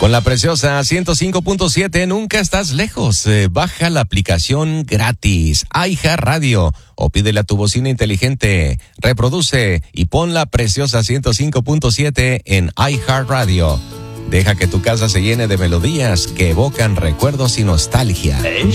Con la preciosa 105.7 nunca estás lejos. Baja la aplicación gratis iHeartRadio o pídele a tu bocina inteligente. Reproduce y pon la preciosa 105.7 en iHeartRadio. Deja que tu casa se llene de melodías que evocan recuerdos y nostalgia.